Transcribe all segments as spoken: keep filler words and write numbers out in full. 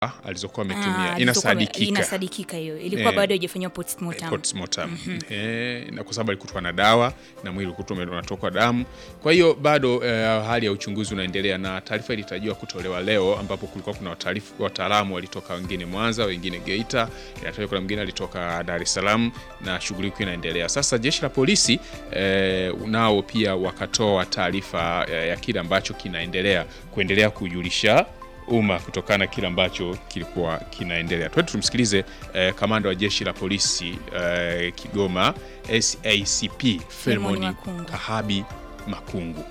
alizokuwa ametumia Ah, inasadikika. Inasadikika hiyo. Ilikuwa Eh, bado haijafanywa postmortem. Postmortem. Mm-hmm. Eh, na kwa sababu alikutwa na dawa na mwili ulikuwa unatokwa damu. Kwa hiyo bado eh, hali ya uchunguzi unaendelea na taarifa ilitarajiwa kutolewa leo, ambapo kulikuwa kuna wataarifu wataalamu walitoka wengine Mwanza, wengine Geita, inatarajiwa kuna mwingine alitoka Dar es Salaam na shughuli hiyo inaendelea. Sasa jeshi la polisi eh, nao pia wakatoa taarifa eh, ya kile ambacho kinaendelea kuendelea kujulisha umma kutokana na kile ambacho kilikuwa kinaendelea. Twende tumsikilize eh, kamanda wa jeshi la polisi eh, Kigoma S A C P Philemon Kahabi Makungu.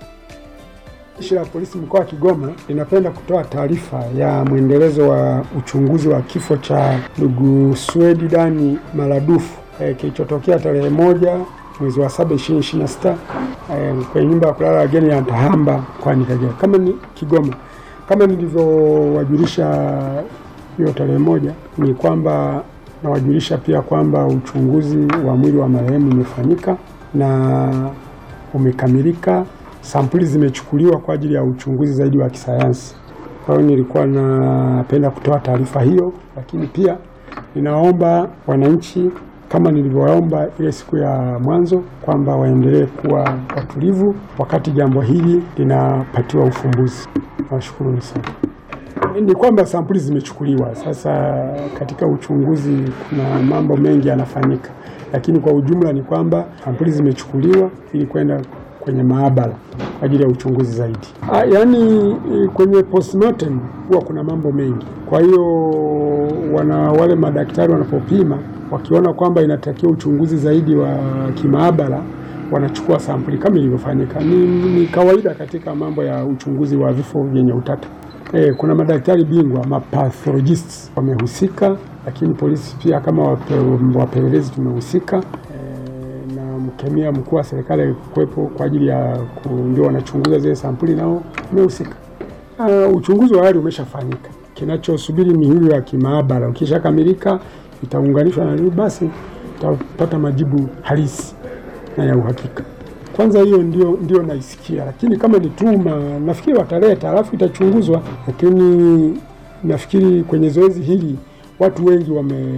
Jeshi la polisi mkoa wa Kigoma linapenda kutoa taarifa ya mwendelezo wa uchunguzi wa kifo cha ndugu Swedi Dani Maradufu eh, kilichotokea tarehe moja mwezi wa saba ishirini ishirini na sita eh, kwenye nyumba ya kulala wageni ya Tahamba kwa Kagera. Kama ni Kigoma, kama nilivyowajulisha hiyo tarehe moja, ni kwamba nawajulisha pia kwamba uchunguzi wa mwili wa marehemu umefanyika na umekamilika. Sampuli zimechukuliwa kwa ajili ya uchunguzi zaidi wa kisayansi. Kwa hiyo nilikuwa napenda kutoa taarifa hiyo, lakini pia ninaomba wananchi kama nilivyowaomba ile siku ya mwanzo kwamba waendelee kuwa watulivu wakati jambo hili linapatiwa ufumbuzi. Nashukuru sana. Ni kwamba sampuli zimechukuliwa. Sasa katika uchunguzi kuna mambo mengi yanafanyika, lakini kwa ujumla ni kwamba sampuli zimechukuliwa ili kwenda kwenye maabara kwa ajili ya uchunguzi zaidi. Ah, yani kwenye postmortem huwa kuna mambo mengi. Kwa hiyo wana wale madaktari wanapopima wakiona kwamba inatakiwa uchunguzi zaidi wa kimaabara wanachukua sampuli kama ilivyofanyika. Ni, ni kawaida katika mambo ya uchunguzi wa vifo vyenye utata. E, kuna madaktari bingwa mapathologists wamehusika, lakini polisi pia kama wape, wapelelezi tumehusika. E, na mkemia mkuu wa serikali kuwepo kwa ajili ya ndio wanachunguza zile sampuli nao wamehusika. Uh, uchunguzi wa awali umeshafanyika. Kinachosubiri ni hili ya kimaabara. Ukishakamilika itaunganishwa na basi utapata majibu halisi na ya uhakika. Kwanza hiyo ndio ndio naisikia, lakini kama ni tuma nafikiri wataleta alafu itachunguzwa. Lakini nafikiri kwenye zoezi hili watu wengi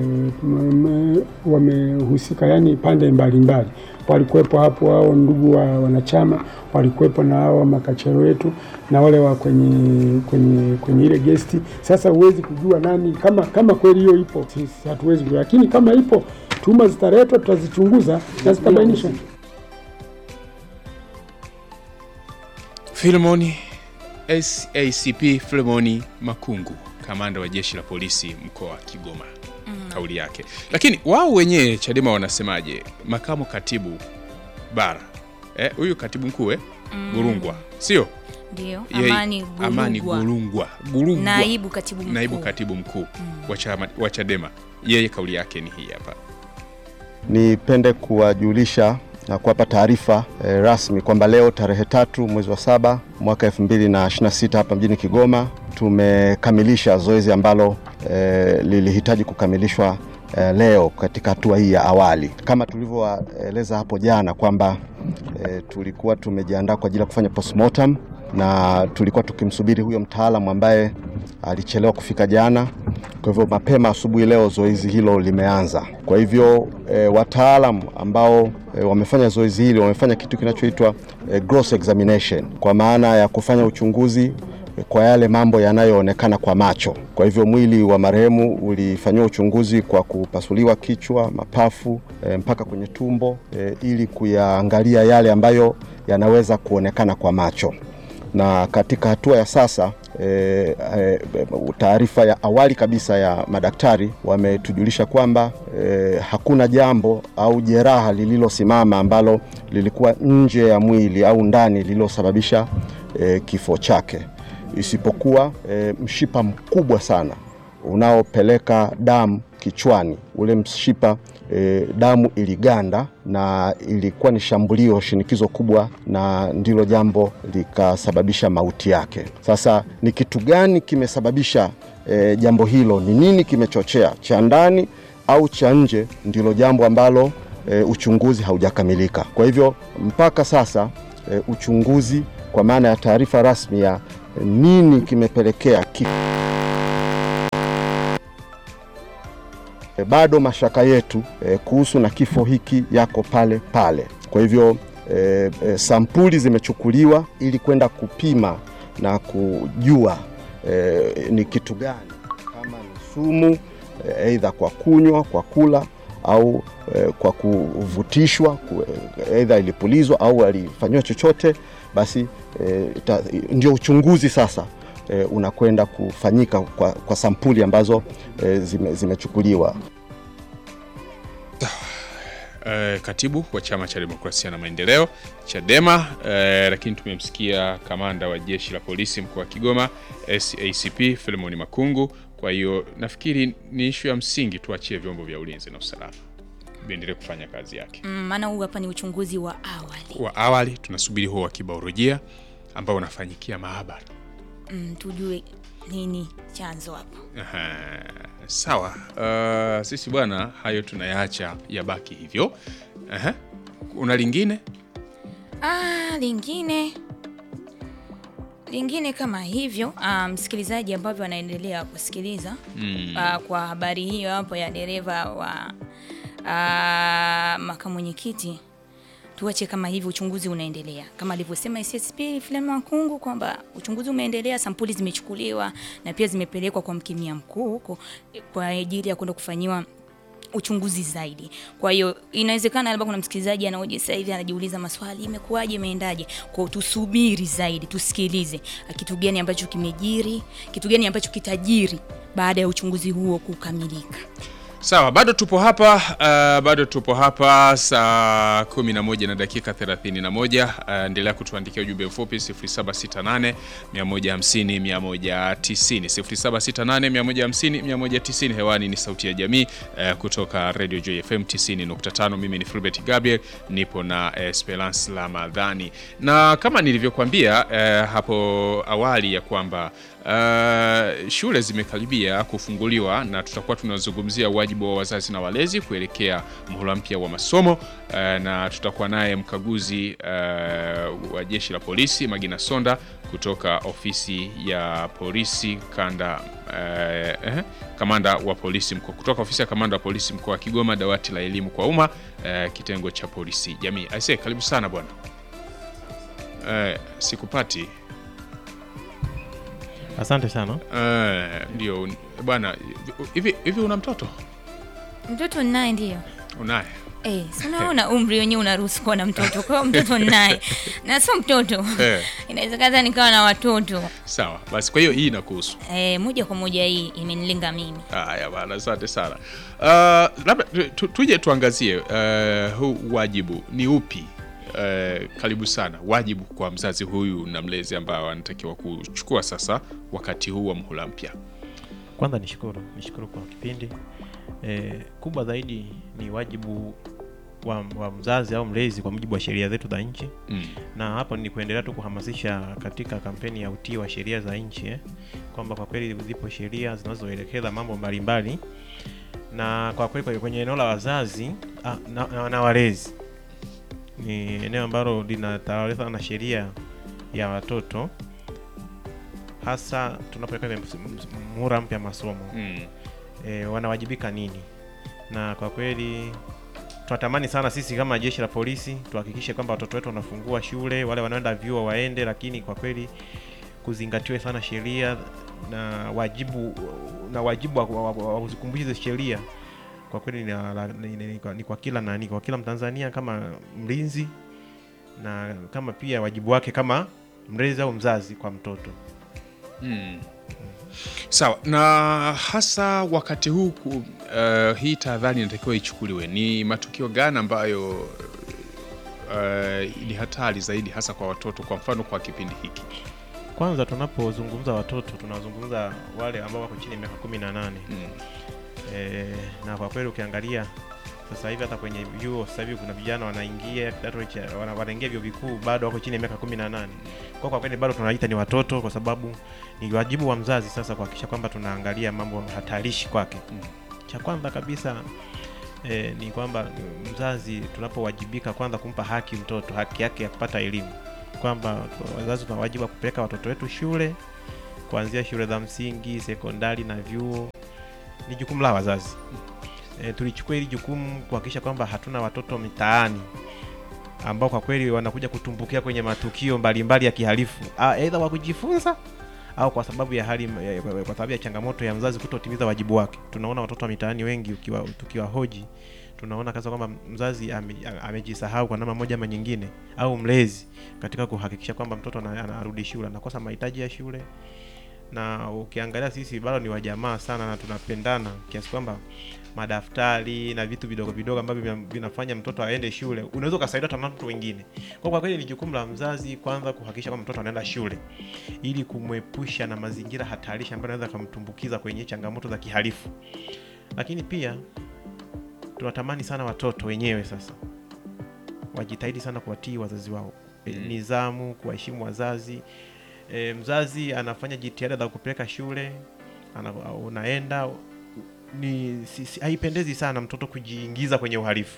wamehusika, wame yani pande mbalimbali walikuwepo hapo, hao ndugu wa wanachama walikuwepo na hao makachero wetu na wale wa kwenye kwenye kwenye ile guest. Sasa huwezi kujua nani kama kama kweli hiyo ipo, sisi hatuwezi kujua, lakini kama ipo tuma zitaletwa, tutazichunguza na zitabainisha. Philemon S A C P Philemon Makungu, kamanda wa jeshi la polisi mkoa wa Kigoma. Mm. Kauli yake. Lakini wao wenyewe Chadema wanasemaje? Makamu katibu bara. Eh, huyu katibu mkuu eh? Mm. Gurungwa. Sio? Ndio. Amani Gurungwa. Amani Gurungwa. Gurungwa. Naibu katibu mkuu. Naibu katibu mkuu mm. wa chama wa Chadema. Yeye kauli yake ni hii hapa. Nipende kuwajulisha na kuwapa taarifa e, rasmi kwamba leo tarehe tatu mwezi wa saba mwaka elfu mbili na ishirini na sita hapa mjini Kigoma tumekamilisha zoezi ambalo e, lilihitaji kukamilishwa e, leo katika hatua hii ya awali. Kama tulivyoeleza hapo jana kwamba e, tulikuwa tumejiandaa kwa ajili ya kufanya postmortem na tulikuwa tukimsubiri huyo mtaalamu ambaye alichelewa kufika jana. Kwa hivyo mapema asubuhi leo zoezi hilo limeanza. Kwa hivyo e, wataalamu ambao e, wamefanya zoezi hili wamefanya kitu kinachoitwa e, gross examination, kwa maana ya kufanya uchunguzi e, kwa yale mambo yanayoonekana kwa macho. Kwa hivyo mwili wa marehemu ulifanywa uchunguzi kwa kupasuliwa kichwa, mapafu e, mpaka kwenye tumbo e, ili kuyaangalia yale ambayo yanaweza kuonekana kwa macho. Na katika hatua ya sasa e, e, taarifa ya awali kabisa ya madaktari wametujulisha kwamba e, hakuna jambo au jeraha lililosimama ambalo lilikuwa nje ya mwili au ndani lililosababisha e, kifo chake, isipokuwa e, mshipa mkubwa sana unaopeleka damu kichwani. Ule mshipa e, damu iliganda na ilikuwa ni shambulio, shinikizo kubwa, na ndilo jambo likasababisha mauti yake. Sasa ni kitu gani kimesababisha e, jambo hilo? Ni nini kimechochea, cha ndani au cha nje? Ndilo jambo ambalo e, uchunguzi haujakamilika. Kwa hivyo mpaka sasa e, uchunguzi kwa maana ya taarifa rasmi ya e, nini kimepelekea kifo e, bado mashaka yetu e, kuhusu na kifo hiki yako pale pale. Kwa hivyo e, e, sampuli zimechukuliwa ili kwenda kupima na kujua e, ni kitu gani, kama ni sumu aidha e, kwa kunywa, kwa kula au e, kwa kuvutishwa, aidha ilipulizwa au alifanywa chochote, basi e, ta, ndio uchunguzi sasa e, unakwenda kufanyika kwa, kwa sampuli ambazo e, zime, zimechukuliwa. Uh, katibu wa Chama cha Demokrasia na Maendeleo Chadema, uh, lakini tumemsikia kamanda wa Jeshi la Polisi mkoa wa Kigoma S A C P Philemon Makungu. Kwa hiyo nafikiri ni issue ya msingi tuachie vyombo vya ulinzi na usalama biendelee kufanya kazi yake. Mm, maana huu hapa ni uchunguzi wa awali. Wa awali tunasubiri huo wa kibiolojia ambao unafanyikia maabara. Mm, tujue nini chanzo hapo. Aha, sawa. Uh, sisi bwana hayo tunayaacha yabaki hivyo. Aha. Una lingine? Ah, lingine. Lingine kama hivyo, msikilizaji um, ambavyo anaendelea kusikiliza mm. uh, kwa habari hiyo hapo ya dereva wa uh, makamu mwenyekiti, tuache kama hivyo, uchunguzi unaendelea. Kama alivyosema S S P Philemon Makungu kwamba uchunguzi umeendelea, sampuli zimechukuliwa na pia zimepelekwa kwa mkemia mkuu huko kwa ajili ya kwenda kufanyiwa uchunguzi zaidi. Kwa hiyo inawezekana labda kuna msikilizaji anaoje sasa hivi anajiuliza maswali, imekuaje, imeendaje? Kwa tusubiri zaidi, tusikilize kitu gani ambacho kimejiri, kitu gani ambacho kitajiri baada ya uchunguzi huo kukamilika. Sawa, bado tupo hapa, uh, bado tupo hapa saa kumi na moja na dakika thelathini na moja. Uh, endelea kutuandikia ujumbe mfupi sifuri saba sita nane mia moja hamsini mia moja tisini sifuri saba sita nane mia moja hamsini mia moja tisini. Hewani ni Sauti ya Jamii uh, kutoka Radio Joy F M tisini nukta tano. Mimi ni Fulbert Gabriel, nipo na uh, Esperance Ramadhani. Na kama nilivyokuambia uh, hapo awali ya kwamba Uh, shule zimekaribia kufunguliwa na tutakuwa tunazungumzia wajibu wa wazazi na walezi kuelekea muhula mpya wa masomo, uh, na tutakuwa naye mkaguzi uh, wa Jeshi la Polisi Magina Sonda kutoka ofisi ya polisi kanda uh, eh, kamanda wa polisi mkoa kutoka ofisi ya kamanda wa polisi mkoa wa Kigoma, dawati la elimu kwa umma, uh, kitengo cha polisi jamii. Aisee, karibu sana bwana. Uh, sikupati. Asante sana. Eh, uh, ndio bwana, hivi hivi una mtoto? Mtoto ninaye ndio. Unaye? Eh, sana una umri wenyewe unaruhusu kuwa na mtoto. Kwa mtoto ninaye. Na sio mtoto. Eh. Inawezekana nikawa na watoto. Sawa. Basi kwa hiyo hii inakuhusu. Eh, moja kwa moja hii imenilenga mimi. Haya bwana, asante sana. Uh, labda tu, tuje tuangazie uh, huu wajibu ni upi? Uh, karibu sana. Wajibu kwa mzazi huyu na mlezi ambao anatakiwa kuchukua sasa wakati huu wa muhula mpya. Kwanza nishukuru, nishukuru kwa kipindi. E, kubwa zaidi ni wajibu wa, wa mzazi au mlezi kwa mujibu wa sheria zetu za nchi. Mm. Na hapo ni kuendelea tu kuhamasisha katika kampeni ya utii wa sheria za nchi, eh, kwamba kwa kweli zipo sheria zinazoelekeza mambo mbalimbali. Na kwa kweli kwenye eneo la wazazi ah, na, na, na walezi ni eneo ambalo linatawaliwa na sheria ya watoto, hasa tunapoelekea muhula mpya masomo. Mm. E, wanawajibika nini? Na kwa kweli tunatamani sana sisi kama Jeshi la Polisi tuhakikishe kwamba watoto wetu wanafungua shule, wale wanaoenda vyuo waende, lakini kwa kweli kuzingatiwe sana sheria na wajibu na wajibu wa kuzikumbushia sheria. Kwa kweli ni, ni, ni, ni kwa kila nani, kwa kila Mtanzania kama mlinzi na kama pia wajibu wake kama mlezi au mzazi kwa mtoto. Hmm. Sawa, na hasa wakati huu uh, hii tahadhari inatakiwa ichukuliwe, ni matukio gani ambayo uh, ni hatari zaidi hasa kwa watoto, kwa mfano kwa kipindi hiki? Kwanza tunapozungumza watoto tunazungumza wale ambao wako chini ya miaka kumi na nane. Hmm. E, na kwa kweli ukiangalia sasa hivi hata kwenye vyuo sasa hivi kuna vijana wanaingia kidato cha wana, wanaingia vyuo vikuu bado wako chini ya miaka kumi na nane. Kwa kwa kweli bado tunaita ni watoto, kwa sababu ni wajibu wa mzazi sasa kuhakikisha kwamba tunaangalia mambo hatarishi kwake. Mm. Cha kwanza kabisa e, ni kwamba mzazi tunapowajibika kwanza kumpa haki mtoto, haki yake ya kupata elimu, kwamba wazazi tuna wajibu wa kupeleka watoto wetu shule kuanzia shule za msingi, sekondari na vyuo. Ni jukumu la wazazi. e, tulichukua hili jukumu kuhakikisha kwamba hatuna watoto mitaani ambao kwa kweli wanakuja kutumbukia kwenye matukio mbalimbali ya kihalifu, aidha kwa kujifunza au kwa sababu ya hali ya, kwa sababu ya changamoto ya mzazi kutotimiza wajibu wake. Tunaona watoto wa mitaani wengi ukiwa tukiwa hoji, tunaona kaza kwamba mzazi amejisahau ame kwa namna moja ama nyingine, au mlezi katika kuhakikisha kwamba mtoto anarudi shule, anakosa mahitaji ya shule. Na ukiangalia sisi bado ni wajamaa sana na tunapendana kiasi kwamba madaftari na vitu vidogo vidogo ambavyo vinafanya mtoto aende shule unaweza kusaidia hata mtu wengine. Kwa kwa kweli ni jukumu la mzazi kwanza kuhakikisha kwamba mtoto anaenda shule ili kumwepusha na mazingira hatarishi ambayo yanaweza kumtumbukiza kwenye changamoto za kihalifu. Lakini pia tunatamani sana watoto wenyewe sasa wajitahidi sana kuwatii wazazi wao. Mm. Nidhamu, kuwaheshimu wazazi. E, mzazi anafanya jitihada za kupeleka shule, ana, unaenda ni si, si, haipendezi sana mtoto kujiingiza kwenye uhalifu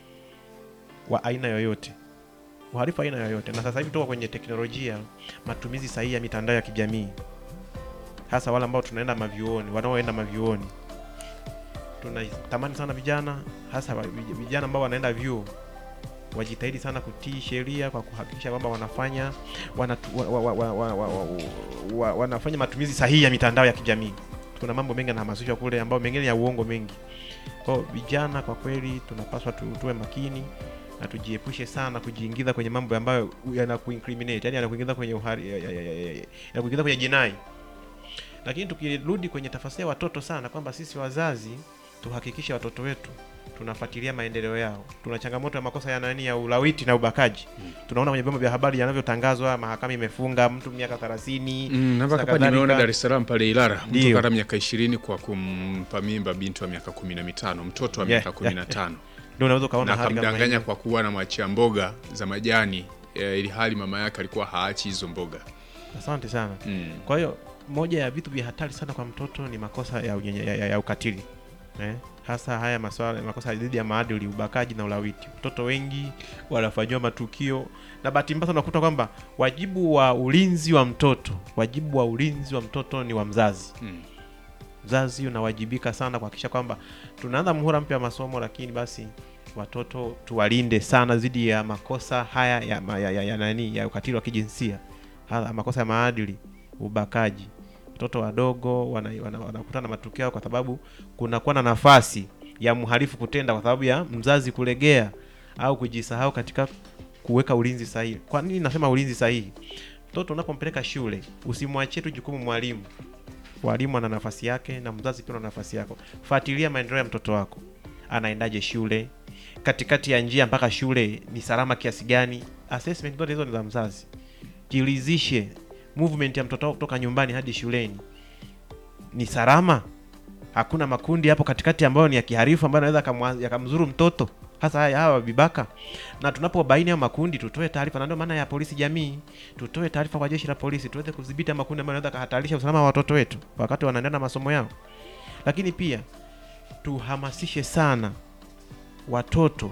wa aina yoyote. Uhalifu aina yoyote. Na sasa hivi tuko kwenye teknolojia, matumizi sahihi ya mitandao ya kijamii. Hasa wale ambao tunaenda mavyuoni, wanaoenda mavyuoni. Tunatamani sana vijana, hasa vijana ambao wanaenda vyuo wajitahidi sana kutii sheria kwa kuhakikisha kwamba wanafanya wanatu, wa, wa, wa, wa, wa, wa, wa, wanafanya matumizi sahihi ya mitandao ya kijamii. Kuna mambo mengi yanahamasishwa kule ambao mengine ya uongo mengi. Kwa vijana kwa kweli tunapaswa tu, tuwe makini na tujiepushe sana kujiingiza kwenye mambo ambayo yanakuincriminate, yani yanakuingiza kwenye uhari, yanakuingiza kwenye jinai. Lakini tukirudi kwenye tafasiri ya watoto sana kwamba sisi wazazi tuhakikishe watoto wetu tunafuatilia maendeleo yao. Tuna changamoto ya makosa ya nani ya ulawiti na ubakaji. Hmm. Tunaona kwenye vyombo vya habari yanavyotangazwa mahakama imefunga mtu miaka thelathini. Mm, hapa hapa nimeona Dar es Salaam pale Ilara mtu kata miaka ishirini kwa kumpa mimba binti wa miaka kumi na mitano, mtoto wa miaka yeah, kumi na tano. Ndio unaweza kaona hali kama hiyo. Kwa kuwa na mwachia mboga za majani e, ili hali mama yake alikuwa haachi hizo mboga. Asante sana. Mm. Kwa hiyo moja ya vitu vya hatari sana kwa mtoto ni makosa ya, ya, ya, ya ukatili. Eh, hasa haya masuala makosa dhidi ya maadili, ubakaji na ulawiti. Watoto wengi wanafanywa matukio na bahati mbaya unakuta kwamba wajibu wa ulinzi wa mtoto, wajibu wa ulinzi wa mtoto ni wa mzazi. Hmm. Mzazi unawajibika sana kuhakikisha kwamba tunaanza muhula mpya wa masomo, lakini basi watoto tuwalinde sana dhidi ya makosa haya ya, ya, ya, ya nani ya ukatili wa kijinsia, haya makosa ya maadili, ubakaji. Watoto wadogo wanakutana wana, wana na matukio kwa sababu kuna kuwa na nafasi ya mhalifu kutenda kwa sababu ya mzazi kulegea au kujisahau katika kuweka ulinzi sahihi. Kwa nini nasema ulinzi sahihi? Mtoto unapompeleka shule usimwachie tu jukumu mwalimu. Walimu ana nafasi yake na mzazi pia ana nafasi yako. Fuatilia maendeleo ya mtoto wako. Anaendaje shule? Katikati ya njia mpaka shule ni salama kiasi gani? Assessment zote hizo ni za mzazi. Jiridhishe movement ya mtoto kutoka nyumbani hadi shuleni ni salama. Hakuna makundi hapo katikati ambayo ni ya kiharifu ambayo yanaweza yakamzuru mtoto, hasa haya hawa vibaka. Na tunapobaini hayo makundi tutoe taarifa, na ndio maana ya polisi jamii, tutoe taarifa kwa jeshi la polisi tuweze kudhibiti makundi ambayo yanaweza kuhatarisha usalama wa watoto wetu wakati wanaendelea na masomo yao. Lakini pia tuhamasishe sana watoto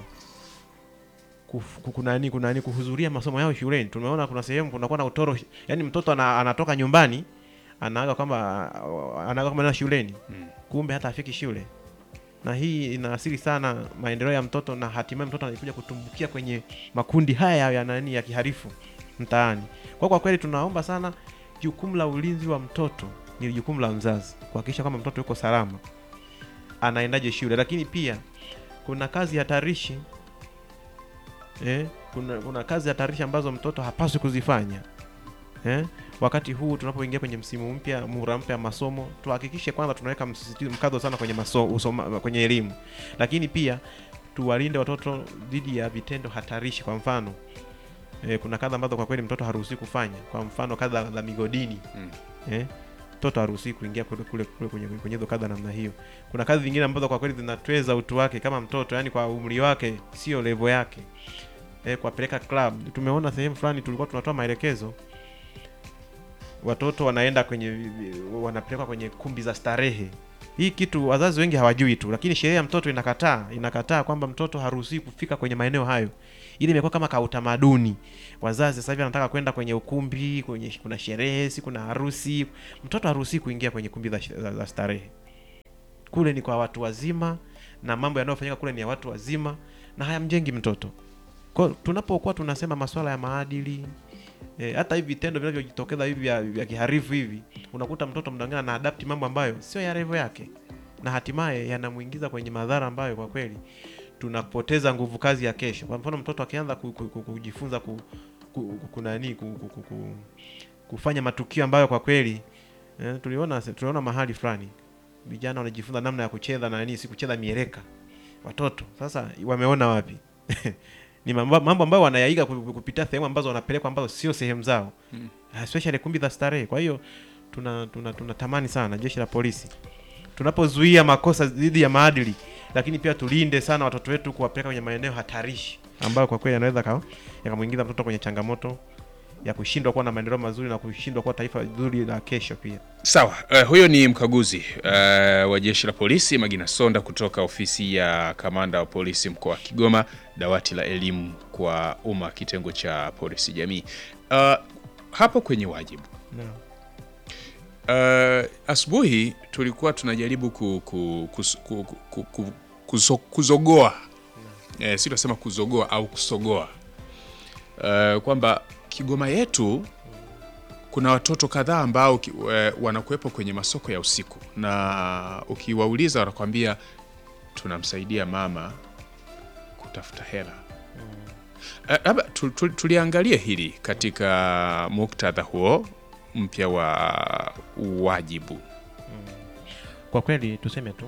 kuna nini kuna nini kuhudhuria masomo yao shuleni. Tumeona kuna sehemu kunakuwa na utoro, yani mtoto ana, anatoka nyumbani anaaga kama anaaga kama na shuleni. Hmm. Kumbe hata afiki shule. Na hii inaathiri sana maendeleo ya mtoto na hatimaye mtoto anakuja kutumbukia kwenye makundi haya ya nani ya kiharifu mtaani. Kwa kwa kweli tunaomba sana, jukumu la ulinzi wa mtoto ni jukumu la mzazi kuhakikisha kama mtoto yuko salama, anaendaje shule. Lakini pia kuna kazi hatarishi Eh, kuna kuna kazi hatarishi ambazo mtoto hapaswi kuzifanya. Eh, wakati huu tunapoingia kwenye msimu mpya, muhula mpya masomo, tuhakikishe kwanza tunaweka msisitizo mkazo sana kwenye masomo, usoma, kwenye elimu. Lakini pia tuwalinde watoto dhidi ya vitendo hatarishi. Kwa mfano, eh, kuna kadha ambazo kwa kweli mtoto haruhusi kufanya. Kwa mfano kadha za migodini. Mm. Eh, mtoto haruhusi kuingia kule kule, kule kwenye kwenye hizo kadha namna hiyo. Kuna kazi zingine ambazo kwa kweli zinatweza utu wake kama mtoto, yani kwa umri wake sio level yake. Eh, kuwapeleka club. Tumeona sehemu fulani tulikuwa tunatoa maelekezo, watoto wanaenda kwenye wanapelekwa kwenye kumbi za starehe. Hii kitu wazazi wengi hawajui tu, lakini sheria ya mtoto inakataa inakataa kwamba mtoto haruhusi kufika kwenye maeneo hayo. Ile imekuwa kama kautamaduni. Wazazi sasa hivi wanataka kwenda kwenye ukumbi, kwenye kuna sherehe, si kuna harusi, mtoto haruhusi kuingia kwenye kumbi za, za, za starehe. Kule ni kwa watu wazima na mambo yanayofanyika kule ni ya watu wazima na hayamjengi mtoto. Kwa tunapokuwa tunasema masuala ya maadili, E, hata hivi vitendo vinavyojitokeza hivi vya, vya kiharifu hivi, unakuta mtoto mdanganya na adapt mambo ambayo sio ya level yake, na hatimaye yanamuingiza kwenye madhara ambayo kwa kweli tunapoteza nguvu kazi ya kesho. Kwa mfano mtoto akianza kujifunza ku, ku, ku, ku, nani, ku, ku, ku, ku, kufanya matukio ambayo kwa kweli eh, tuliona tuliona mahali fulani vijana wanajifunza namna ya kucheza na nini, si kucheza mieleka watoto. Sasa wameona wapi? Ni mambo, mambo ambayo wanayaiga kupitia sehemu ambazo wanapelekwa ambazo sio sehemu zao, hmm. especially kumbi za starehe. Kwa hiyo tuna tuna tunatamani sana jeshi la polisi tunapozuia makosa dhidi ya maadili, lakini pia tulinde sana watoto wetu kuwapeleka kwenye maeneo hatarishi ambayo kwa kweli yanaweza yakamuingiza mtoto kwenye changamoto ya kushindwa kuwa na maendeleo mazuri na kushindwa kuwa taifa zuri la kesho pia. Sawa, uh, huyo ni mkaguzi uh, wa jeshi la polisi Magina Sonda kutoka ofisi ya kamanda wa polisi mkoa wa Kigoma, dawati la elimu kwa umma, kitengo cha polisi jamii. Uh, hapo kwenye wajibu. No. Uh, asubuhi tulikuwa tunajaribu ku, ku, kus, ku, ku, ku, kuzo, kuzogoa. No. Eh, si tunasema kuzogoa au kusogoa. Uh, kwamba Kigoma yetu kuna watoto kadhaa ambao e, wanakuwepo kwenye masoko ya usiku, na ukiwauliza wanakuambia tunamsaidia mama kutafuta hela. Labda mm. e, tuliangalia hili katika muktadha huo mpya wa wajibu. Mm. Kwa kweli tuseme tu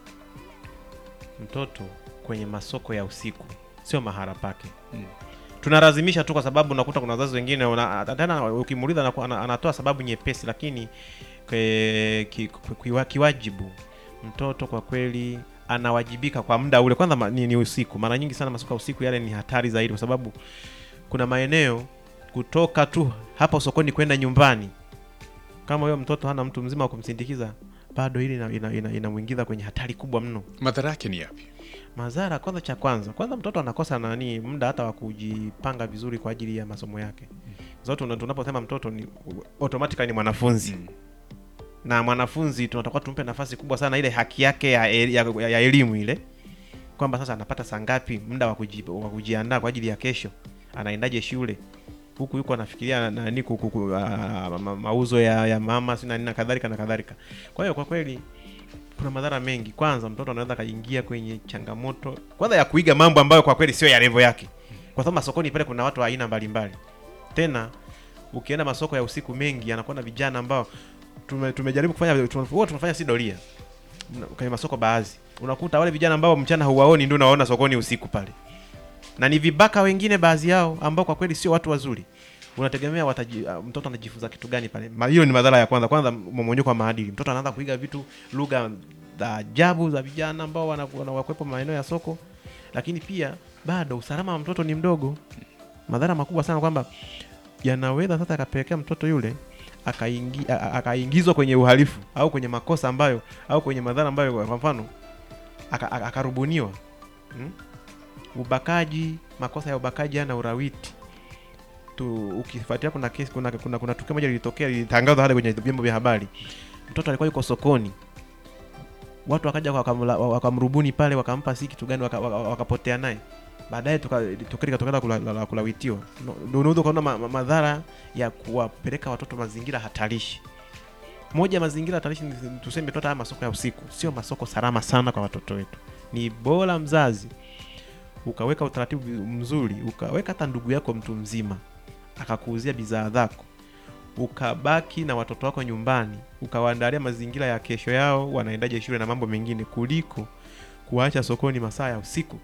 mtoto kwenye masoko ya usiku sio mahala pake. Mm. Tunalazimisha tu kwa sababu unakuta kuna wazazi wengine tena ukimuuliza anatoa sababu nyepesi, lakini kiwajibu mtoto kwa kweli anawajibika kwa muda ule. Kwanza ni, ni usiku. Mara nyingi sana masoko usiku yale ni hatari zaidi, kwa sababu kuna maeneo kutoka tu hapa sokoni kwenda nyumbani, kama huyo mtoto hana mtu mzima wa kumsindikiza, bado hili inamuingiza ina, ina, ina kwenye hatari kubwa mno. Madhara yake ni yapi? Madhara kwanza, cha kwanza kwanza mtoto anakosa nani muda hata wa kujipanga vizuri kwa ajili ya masomo yake. Mm. Zote tunaposema mtoto ni automatically ni mwanafunzi. Mm. Na mwanafunzi tunatakiwa tumpe nafasi kubwa sana ile haki yake ya, ya, ya, ya elimu ile, kwamba sasa anapata saa ngapi muda wa kuji, wa kujiandaa kwa ajili ya kesho, anaendaje shule, huku yuko anafikiria nani kuku ma, mauzo ya, ya mama sina nini na kadhalika na kadhalika. Kwa hiyo kwa kweli kuna madhara mengi. Kwanza mtoto anaweza kaingia kwenye changamoto kwanza ya kuiga mambo ambayo kwa kweli sio ya level yake, kwa sababu masokoni pale kuna watu wa aina mbalimbali. Tena ukienda masoko ya usiku mengi yanakuwa na vijana ambao tume, tumejaribu kufanya tume, tumefanya si doria kwenye masoko baadhi, unakuta wale vijana ambao mchana huwaoni ndio unaona sokoni usiku pale, na ni vibaka wengine baadhi yao ambao kwa kweli sio watu wazuri. Unategemea wataji, uh, mtoto anajifunza kitu gani pale? Hiyo ni madhara ya kwanza. Kwanza mmomonyoko wa maadili. Mtoto anaanza kuiga vitu, lugha za ajabu za vijana ambao wanakuwepo maeneo ya soko. Lakini pia bado usalama wa mtoto ni mdogo. Madhara makubwa sana kwamba yanaweza sasa akapelekea mtoto yule akaingi, akaingizwa kwenye uhalifu au kwenye makosa ambayo au kwenye madhara ambayo, kwa mfano akarubuniwa hmm? ubakaji, makosa ya ubakaji na urawiti. Tu ukifuatia kuna kesi kuna kuna, kuna tukio moja lilitokea, lilitangazwa hata kwenye vyombo vya habari. Mtoto alikuwa yuko sokoni, watu wakaja wakamrubuni pale, wakampa si kitu gani, wakapotea naye. Baadaye tukatoka tukatoka kula kulawitiwa. Ndio unaweza kuona madhara ya kuwapeleka watoto mazingira hatarishi. Moja mazingira hatarishi tuseme tu hata masoko ya usiku sio masoko salama sana kwa watoto wetu. Ni bora mzazi ukaweka utaratibu mzuri, ukaweka hata ndugu yako mtu mzima akakuuzia bidhaa zako, ukabaki na watoto wako nyumbani, ukawaandalia mazingira ya kesho yao wanaendaje shule na mambo mengine, kuliko kuacha sokoni masaa ya usiku.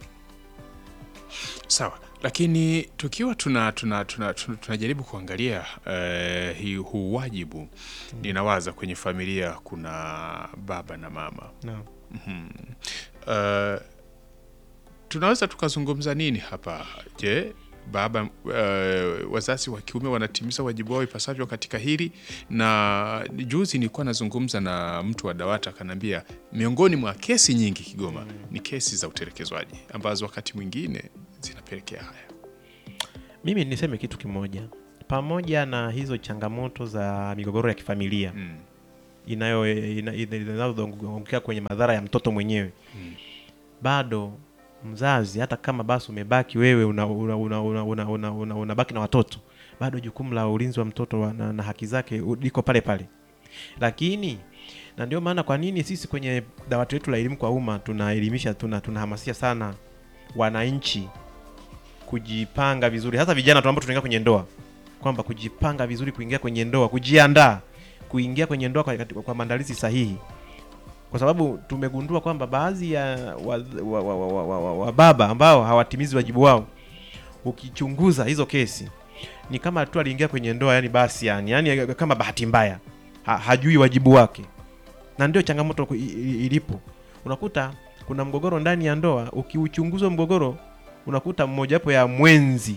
Sawa, lakini tukiwa tuna tunajaribu tuna, tuna, tuna kuangalia uh, hii huu wajibu, mm. ninawaza kwenye familia kuna baba na mama. No. Mm-hmm. Uh, tunaweza tukazungumza nini hapa? Je, baba uh, wazazi wa kiume wanatimiza wajibu wao ipasavyo katika hili? Na juzi nilikuwa nazungumza na mtu wa Dawata akanambia miongoni mwa kesi nyingi Kigoma mm. ni kesi za utelekezwaji ambazo wakati mwingine zinapelekea haya. Mimi niseme kitu kimoja, pamoja na hizo changamoto za migogoro ya kifamilia mm. inayo inazungukia kwenye madhara ya mtoto mwenyewe mm. bado mzazi, hata kama basi umebaki wewe una una una una, una, una, una, unabaki na watoto, bado jukumu la ulinzi wa mtoto wa, na, na haki zake liko pale pale. Lakini na ndio maana kwa nini sisi kwenye dawati letu la elimu kwa umma tunaelimisha, tuna tunahamasisha sana wananchi kujipanga vizuri, hasa vijana tu ambao tunaingia kwenye ndoa, kwamba kujipanga vizuri kuingia kwenye ndoa, kujiandaa kuingia kwenye ndoa kwa, kwa maandalizi sahihi. Kwa sababu tumegundua kwamba baadhi ya wa, wa, wa, wa, wa, wa, wa baba ambao hawatimizi wajibu wao, ukichunguza hizo kesi ni kama tu aliingia kwenye ndoa yani basi yani, yani kama bahati mbaya ha, hajui wajibu wake. Na ndio changamoto ilipo. Unakuta kuna mgogoro ndani ya ndoa, ukiuchunguza mgogoro unakuta mmoja wapo ya mwenzi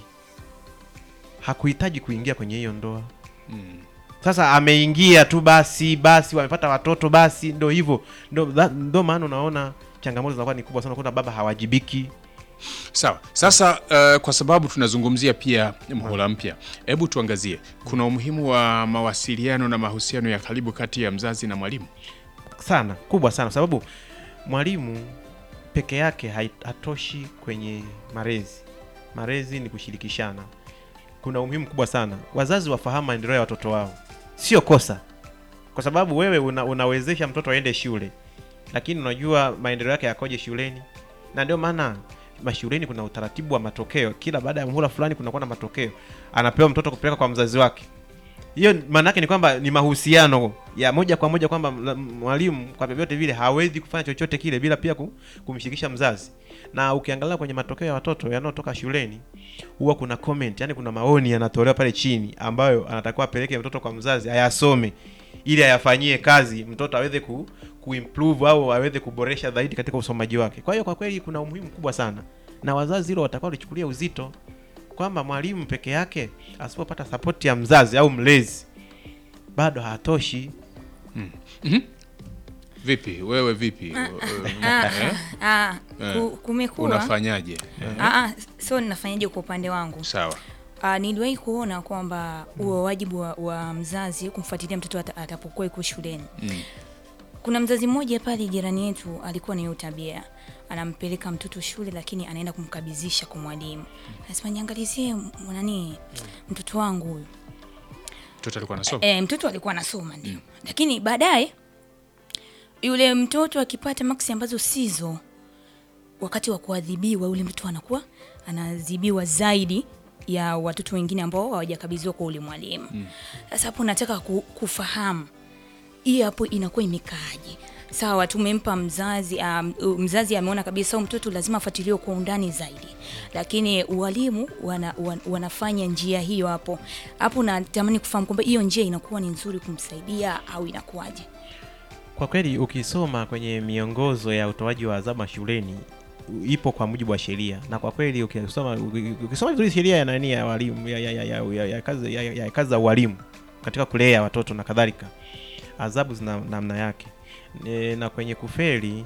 hakuhitaji kuingia kwenye hiyo ndoa. Mm. Sasa ameingia tu basi basi wamepata watoto basi ndio hivyo. Ndio ndio maana unaona changamoto zinakuwa ni kubwa sana, kuna baba hawajibiki. Sawa. Sasa uh, kwa sababu tunazungumzia pia mhula mpya, hebu tuangazie kuna umuhimu wa mawasiliano na mahusiano ya karibu kati ya mzazi na mwalimu. Sana, kubwa sana, sababu mwalimu peke yake hatoshi kwenye malezi. Malezi ni kushirikishana. Kuna umuhimu kubwa sana wazazi wafahamu maendeleo ya watoto wao. Sio kosa, kwa sababu wewe una, unawezesha mtoto aende shule, lakini unajua maendeleo yake yakoje shuleni. Na ndio maana mashuleni kuna utaratibu wa matokeo. Kila baada ya muhula fulani kuna kuwa na matokeo, anapewa mtoto kupeleka kwa mzazi wake. Hiyo maana yake ni kwamba ni mahusiano ya moja kwa moja, kwamba mwalimu kwa vyovyote vile hawezi kufanya chochote kile bila pia kumshirikisha mzazi. Na ukiangalia kwenye matokeo ya watoto yanayotoka shuleni, huwa kuna comment, yani kuna maoni yanatolewa pale chini ambayo anatakiwa apeleke mtoto kwa mzazi ayasome ili ayafanyie kazi, mtoto aweze ku kuimprove au aweze kuboresha zaidi katika usomaji wake. Kwa hiyo kwa kweli kuna umuhimu mkubwa sana, na wazazi hilo watakao lichukulia uzito, kwamba mwalimu peke yake asipopata support ya mzazi au mlezi bado hatoshi. Mm. Mm-hmm. Vipi wewe vipi? Ah, ah, kumekuwa unafanyaje? Ah ah, so ninafanyaje kwa upande wangu? Sawa. Ah, niliwahi kuona kwamba huo wajibu wa, wa mzazi kumfuatilia mtoto atapokuwa yuko shuleni. Mm. Kuna mzazi mmoja pale jirani yetu alikuwa na hiyo tabia. Anampeleka mtoto shule lakini anaenda kumkabizisha kwa mwalimu. Anasema niangalizie nani mtoto wangu huyu. Mtoto alikuwa anasoma? Eh, mtoto alikuwa anasoma ndio. Mm. Lakini baadaye yule mtoto akipata maksi ambazo sizo, wakati wa kuadhibiwa yule mtoto anakuwa anaadhibiwa zaidi ya watoto wengine ambao hawajakabidhiwa kwa ule mwalimu. Mm. Sasa hapo nataka kufahamu hii hapo inakuwa imekaaje? Sawa, tumempa mzazi um, mzazi ameona kabisa mtoto lazima afuatiliwe kwa undani zaidi, lakini walimu wana, wan, wanafanya njia hiyo hapo hapo. Natamani kufahamu kwamba hiyo njia inakuwa ni nzuri kumsaidia au inakuwaje? Kwa kweli ukisoma kwenye miongozo ya utoaji wa adhabu shuleni ipo kwa mujibu wa sheria, na kwa kweli ukisoma ukisoma vizuri sheria ya nani ya walimu ya ya ya, ya, ya, ya kazi ya, ya kazi za walimu katika kulea watoto na kadhalika, adhabu zina namna yake. E, na kwenye kufeli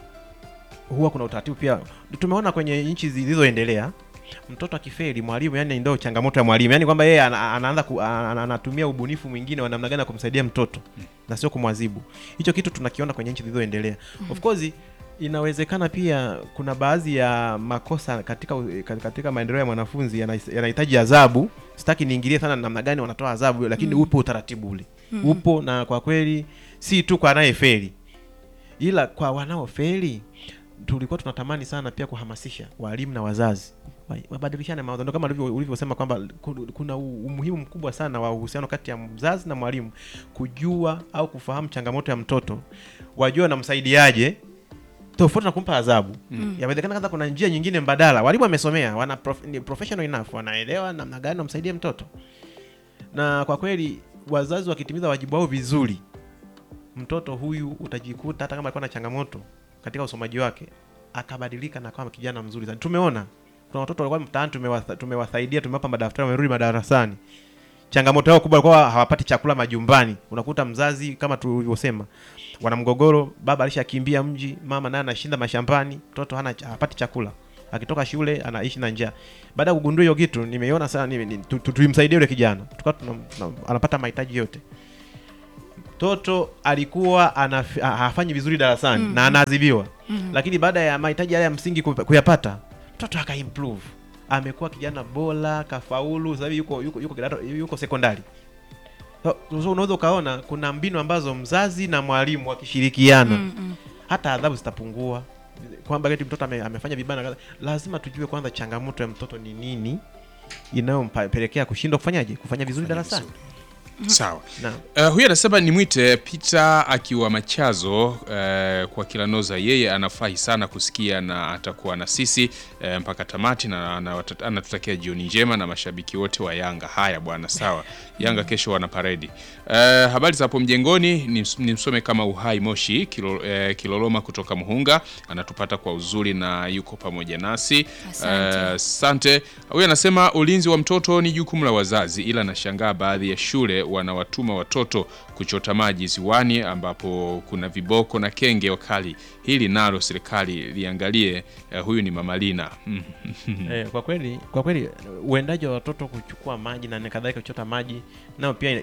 huwa kuna utaratibu pia. Tumeona kwenye nchi zilizoendelea mtoto akifeli mwalimu, yani ndio changamoto ya mwalimu, yani kwamba yeye anaanza anatumia ubunifu mwingine wa namna gani kumsaidia mtoto na sio kumwadhibu. Hicho kitu tunakiona kwenye nchi zilizoendelea. Of course inawezekana pia kuna baadhi ya makosa katika katika maendeleo ya mwanafunzi yanahitaji adhabu. Sitaki niingilie sana namna gani wanatoa adhabu, lakini mm. upo utaratibu ule. Mm. Upo, na kwa kweli si tu kwa anayefeli, ila kwa wanaofeli tulikuwa tunatamani sana pia kuhamasisha walimu na wazazi wabadilishane mawazo. Ndio kama ulivyosema kwamba kuna umuhimu mkubwa sana wa uhusiano kati ya mzazi na mwalimu, kujua au kufahamu changamoto ya mtoto, wajua na msaidiaje tofauti na kumpa adhabu. Mm. Yawezekana kwanza kuna njia nyingine mbadala. Walimu wamesomea, wana prof, ni professional enough, wanaelewa namna gani wamsaidie mtoto. Na kwa kweli wazazi wakitimiza wajibu wao vizuri, mtoto huyu utajikuta hata kama alikuwa na changamoto katika usomaji wake akabadilika na kama kijana mzuri sana. Tumeona kuna watoto walikuwa mtaani, tumewasaidia, tumewapa madaftari, wamerudi madarasani. Changamoto yao kubwa ilikuwa hawapati chakula majumbani. Unakuta mzazi kama tulivyosema wana mgogoro, baba alishakimbia mji, mama naye anashinda mashambani, mtoto hana hapati chakula. Akitoka shule anaishi na njaa. Baada ya kugundua hiyo kitu, nimeona sana tulimsaidia yule kijana. Tukawa anapata mahitaji yote. Toto alikuwa anaf- hafanyi vizuri darasani mm-hmm. na anaadhibiwa mm-hmm. lakini baada ya mahitaji yale ya msingi kuyapata, mtoto aka improve, amekuwa kijana bora, kafaulu, sasa hivi yuko yuko yuko kidato, yuko sekondari. So unaweza ukaona kuna mbinu ambazo mzazi na mwalimu wakishirikiana mm-hmm. hata adhabu zitapungua, kwamba eti mtoto ame, amefanya vibaya. Lazima tujue kwanza changamoto ya mtoto ni nini inayompelekea kushindwa kufanyaje kufanya vizuri darasani. Sawa. Uh, huyu anasema nimwite Peter akiwa Machazo uh, kwa Kilanoza. Yeye anafurahi sana kusikia na atakuwa na sisi uh, mpaka tamati, na anatutakia jioni njema na mashabiki wote wa Yanga. Haya bwana, sawa. Yanga kesho wana paredi. Uh, habari za hapo mjengoni ni msome kama Uhai Moshi Kilo, uh, Kiloloma kutoka Muhunga, anatupata kwa uzuri na yuko pamoja nasi. Asante. Uh, huyu anasema ulinzi wa mtoto ni jukumu la wazazi, ila nashangaa baadhi ya shule wanawatuma watoto kuchota maji ziwani ambapo kuna viboko na kenge wakali. Hili nalo serikali liangalie. Uh, huyu ni Mama Lina. eh, kwa kweli kwa kweli uendaji wa watoto kuchukua maji na kadhalika kuchota maji nao pia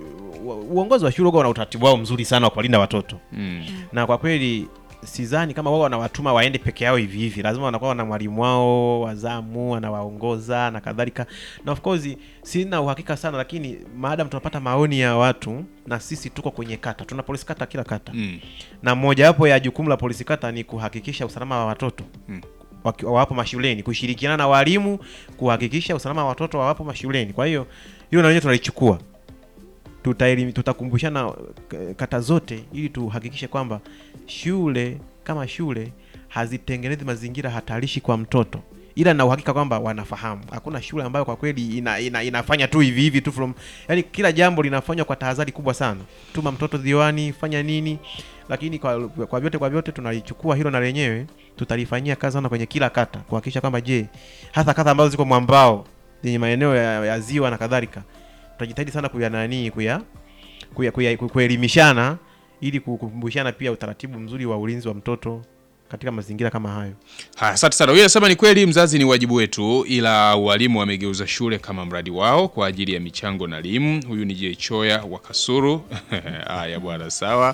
uongozi wa shule uko na utaratibu wao mzuri sana wa kulinda watoto. Mm. Na kwa kweli sidhani kama wao wanawatuma waende peke yao hivi hivi. Lazima wanakuwa na mwalimu wao wazamu anawaongoza na kadhalika. Na of course sina uhakika sana, lakini maadamu tunapata maoni ya watu na sisi tuko kwenye kata, tuna polisi kata kila kata. Mm. Na moja wapo ya jukumu la polisi kata ni kuhakikisha usalama wa watoto. Mm. Wapo mashuleni, kushirikiana na walimu kuhakikisha usalama wa watoto wapo mashuleni. Kwa hiyo hilo na wenyewe tunalichukua. Tutaelimi tutakumbushana kata zote ili tuhakikishe kwamba shule kama shule hazitengenezi mazingira hatarishi kwa mtoto, ila na uhakika kwamba wanafahamu. Hakuna shule ambayo kwa kweli ina, ina, inafanya tu hivi hivi tu from, yani kila jambo linafanywa kwa tahadhari kubwa sana. Tuma mtoto diwani, fanya nini, lakini kwa kwa vyote kwa vyote tunalichukua hilo na lenyewe tutalifanyia kazi sana kwenye kila kata kuhakikisha kwamba je, hasa kata ambazo ziko mwambao zenye maeneo ya, ya ziwa na kadhalika, tutajitahidi sana kuya nani kuya kuya kuelimishana ili kukumbushana pia utaratibu mzuri wa ulinzi wa mtoto katika mazingira kama hayo. Haya, asante sana. Wewe unasema ni kweli mzazi ni wajibu wetu, ila walimu wamegeuza shule kama mradi wao kwa ajili ya michango na elimu. Huyu ni J Choya wa Kasuru. Haya bwana, sawa.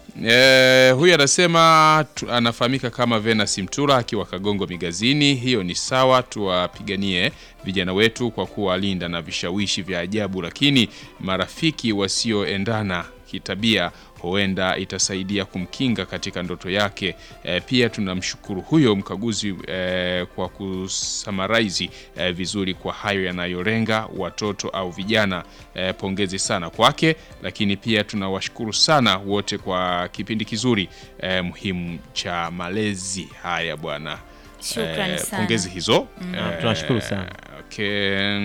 Eh, huyu anasema anafahamika kama Venus Mtura akiwa Kagongo Migazini. Hiyo ni sawa, tuwapiganie vijana wetu kwa kuwalinda na vishawishi vya ajabu, lakini marafiki wasioendana kitabia huenda itasaidia kumkinga katika ndoto yake. E, pia tunamshukuru huyo mkaguzi e, kwa kusummarize e, vizuri kwa hayo yanayolenga watoto au vijana. E, pongezi sana kwake, lakini pia tunawashukuru sana wote kwa kipindi kizuri e, muhimu cha malezi. Haya bwana. Shukrani sana. Pongezi hizo. Mm. E, tunashukuru sana. Okay.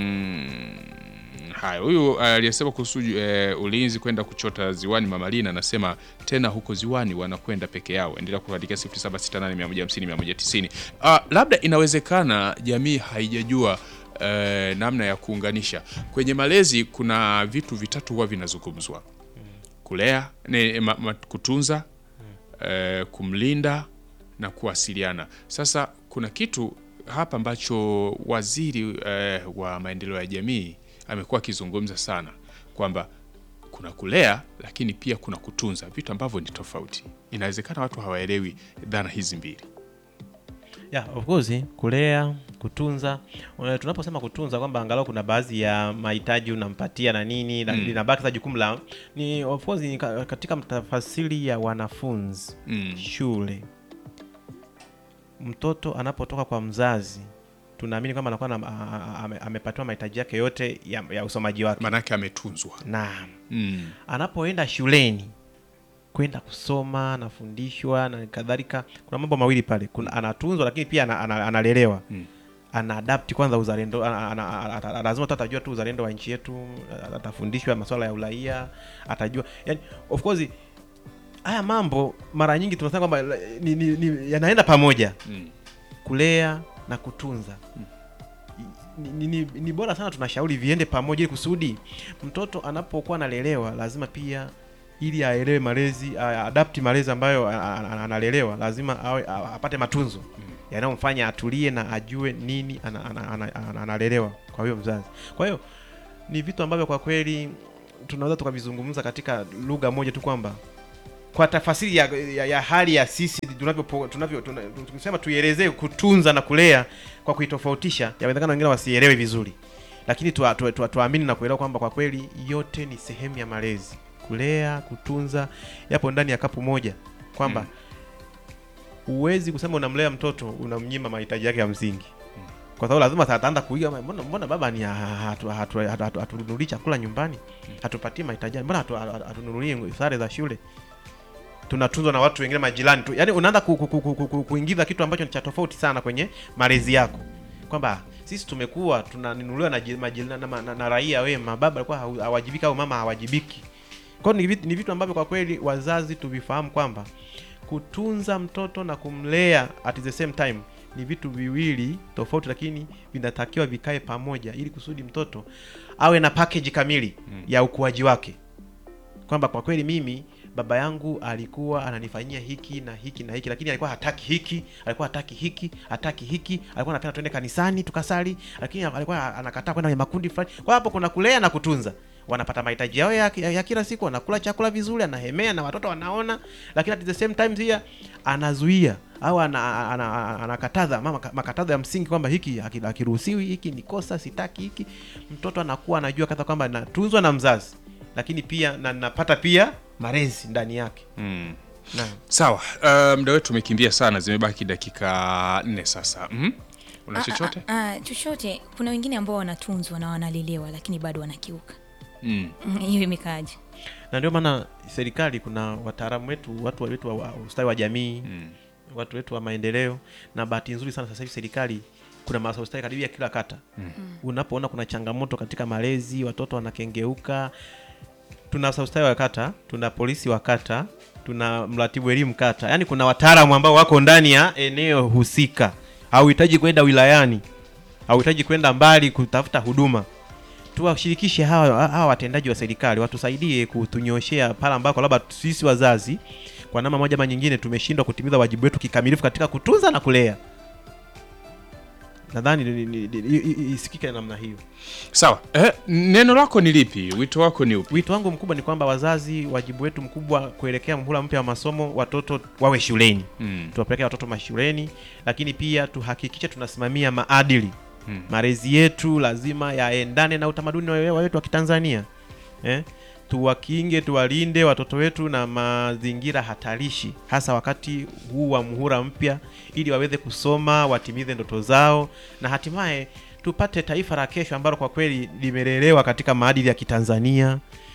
Haya, huyu aliyesema kuhusu uh, ulinzi kwenda kuchota ziwani Mama Lina anasema tena huko ziwani wanakwenda peke yao. Endelea kuandika sifuri saba sita nane mia moja hamsini mia moja tisini. Ah, uh, labda inawezekana jamii haijajua uh, namna ya kuunganisha. Kwenye malezi kuna vitu vitatu huwa vinazungumzwa. Kulea, ne, ma, ma, kutunza, uh, kumlinda na kuwasiliana. Sasa kuna kitu hapa ambacho waziri uh, wa maendeleo ya jamii amekuwa akizungumza sana kwamba kuna kulea lakini pia kuna kutunza, vitu ambavyo ni tofauti. Inawezekana watu hawaelewi dhana hizi mbili. Yeah, of course, kulea, kutunza. Tunaposema kutunza kwamba angalau kuna baadhi ya mahitaji unampatia na nini, na mm. baki za jukumu la ni of course ni katika tafasiri ya wanafunzi mm. shule. Mtoto anapotoka kwa mzazi tunaamini kwamba anakuwa amepatiwa mahitaji yake yote ya, ya usomaji wake. Maana yake ametunzwa. Naam. Mm. Anapoenda shuleni kwenda kusoma, anafundishwa na kadhalika, kuna mambo mawili pale. Kuna anatunzwa lakini pia analelewa. Mm. Ana adapt kwanza uzalendo, lazima atajua tu uzalendo wa nchi yetu, atafundishwa masuala ya uraia, atajua. Yaani of course haya mambo mara nyingi tunasema kwamba ni, ni, ni, yanaenda pamoja. Mm. Kulea na kutunza. Hmm. Ni, ni, ni bora sana tunashauri viende pamoja ili kusudi mtoto anapokuwa analelewa lazima pia ili aelewe malezi, adapt malezi ambayo analelewa, lazima awe apate matunzo hmm. yanayomfanya atulie na ajue nini analelewa kwa hiyo mzazi. Kwa hiyo ni vitu ambavyo kwa kweli tunaweza tukavizungumza katika lugha moja tu kwamba kwa tafasiri ya, ya, ya hali ya sisi tunavyo tunavyo tunasema tuielezee kutunza na kulea kwa kuitofautisha, yawezekana wengine wasielewe vizuri, lakini tuamini tu, tu, tu, na kuelewa kwamba kwa kweli yote ni sehemu ya malezi. Kulea, kutunza yapo ndani ya kapu moja, kwamba huwezi kusema unamlea mtoto unamnyima mahitaji yake ya msingi, kwa sababu lazima ataanza kuiga, mbona mbona baba ni hatununulie chakula nyumbani, hatupatie mahitaji, mbona hatununulie sare za shule, tunatunzwa na watu wengine majirani tu. Yaani unaanza ku, ku, ku, ku, ku, kuingiza kitu ambacho ni cha tofauti sana kwenye malezi yako, kwamba sisi tumekuwa tunanunuliwa na majirani na, na, na raia wema, baba alikuwa hawajibiki au mama hawajibiki. Kwa hiyo ni vitu ambavyo kwa kweli wazazi tuvifahamu kwamba kutunza mtoto na kumlea at the same time ni vitu viwili tofauti, lakini vinatakiwa vikae pamoja ili kusudi mtoto awe na package kamili mm. ya ukuaji wake, kwamba kwa kweli mimi baba yangu alikuwa ananifanyia hiki na hiki na hiki, lakini alikuwa hataki hiki, alikuwa hataki hiki, hataki hiki, alikuwa anapenda twende kanisani tukasali, lakini alikuwa anakataa kwenda kwenye makundi fulani. Kwa hapo kuna kulea na kutunza. Wanapata mahitaji yao ya, ya, ya kila siku, wanakula chakula vizuri, anahemea na watoto wanaona, lakini at the same time pia anazuia au anakataza ana, ana, mama makatazo ya msingi kwamba hiki hakiruhusiwi, hiki ni kosa, sitaki hiki. Mtoto anakuwa anajua kata kwamba natunzwa na mzazi, lakini pia na napata pia malezi ndani yake. Mm. Na. Sawa, uh, muda wetu umekimbia sana, zimebaki dakika nne sasa. Mhm. Una chochote? Ah, chochote. Kuna wengine ambao wanatunzwa na wanalelewa lakini bado wanakiuka. Mm. Hiyo imekaaje? Na ndio maana serikali kuna wataalamu wetu, watu wetu wa ustawi wa jamii, mm. watu wetu wa maendeleo, na bahati nzuri sana sasa hivi serikali kuna maafisa ustawi karibia kila kata. Mm. Unapoona kuna changamoto katika malezi, watoto wanakengeuka, tuna afisa ustawi wa kata, tuna polisi wa kata, tuna mratibu elimu kata. Yaani kuna wataalamu ambao wako ndani ya eneo husika. Hauhitaji kwenda wilayani, hauhitaji kwenda mbali kutafuta huduma. Tuwashirikishe hawa hawa watendaji wa serikali, watusaidie kutunyoshea pale ambako labda sisi wazazi kwa namna moja ama nyingine tumeshindwa kutimiza wajibu wetu kikamilifu katika kutunza na kulea. Nadhani isikike namna hiyo. Sawa. Eh, neno lako ni lipi? Wito wako ni upi? Wito wangu mkubwa ni kwamba wazazi, wajibu wetu mkubwa kuelekea mhula mpya wa masomo, watoto wawe shuleni. Mm. Tuwapeleke watoto mashuleni, lakini pia tuhakikishe tunasimamia maadili. Hmm. Malezi yetu lazima yaendane na utamaduni wetu wa Kitanzania. Eh? Tuwakinge, tuwalinde watoto wetu na mazingira hatarishi, hasa wakati huu wa muhula mpya, ili waweze kusoma, watimize ndoto zao, na hatimaye tupate taifa la kesho ambalo kwa kweli limelelewa katika maadili ya Kitanzania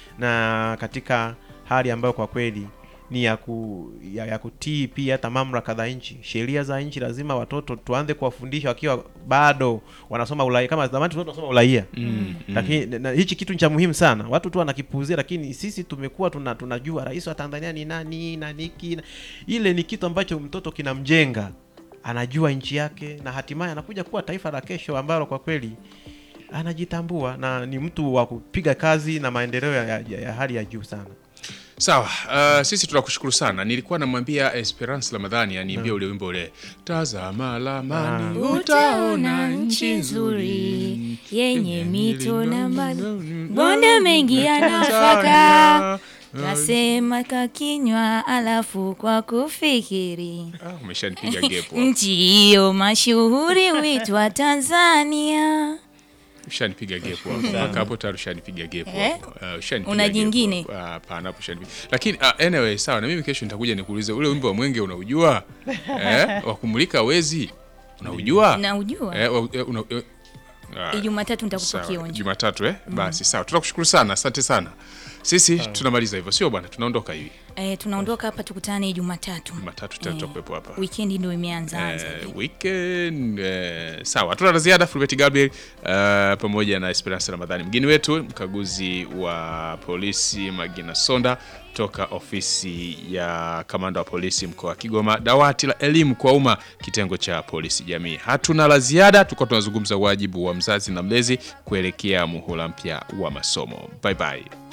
na katika hali ambayo kwa kweli ni ya, ku, ya, ya kutii pia hata mamlaka za nchi. Sheria za nchi lazima watoto tuanze kuwafundisha wakiwa bado wanasoma uraia, kama zamani tulikuwa tunasoma uraia. Mm, lakini mm. hichi kitu ni cha muhimu sana. Watu tu wanakipuuzia, lakini sisi tumekuwa tuna, tunajua rais wa Tanzania ni nani na niki. Ile ni kitu ambacho mtoto kinamjenga. Anajua nchi yake na hatimaye anakuja kuwa taifa la kesho ambalo kwa kweli anajitambua na ni mtu wa kupiga kazi na maendeleo ya, ya, ya hali ya juu sana. Sawa, uh, sisi tunakushukuru sana. Nilikuwa namwambia Esperance Ramadhani aniimbie ule wimbo ule. Tazama lamani utaona nchi nzuri yenye mito na mabonde mengi ya nafaka. Nasema kakinywa alafu kwa kufikiri. Ah, umeshanipiga gepo. Nchi hiyo mashuhuri huitwa Tanzania. Ushanipiga gepo hapo. Mpaka hapo tayari ushanipiga gepo. Eh? Uh, ushanipiga. Una jingine? Hapana, hapo ushanipiga. Lakini uh, anyway, sawa, na mimi kesho nitakuja nikuulize ule wimbo wa Mwenge unaujua? Eh? Wa kumulika wezi. Unaujua? Naujua. Eh, una uh, Jumatatu nitakupa kionjo. Jumatatu eh? Mm. Basi sawa. Tunakushukuru sana. Asante sana. Sisi uh, tunamaliza hivyo. Sio bwana, tunaondoka hivi. Eh, tunaondoka hapa, tukutane Jumatatu. Jumatatu tutakuwepo hapa. Weekend ndio imeanza anza. Eh, weekend eh, sawa. Tuna ziada Fulbert Gabriel uh, pamoja na Esperance Ramadhani. Mgeni wetu mkaguzi wa polisi Magina Sonda toka ofisi ya kamanda wa polisi mkoa wa Kigoma, dawati la elimu kwa umma, kitengo cha polisi jamii. Hatuna la ziada, tulikuwa tunazungumza wajibu wa mzazi na mlezi kuelekea muhula mpya wa masomo. Bye bye.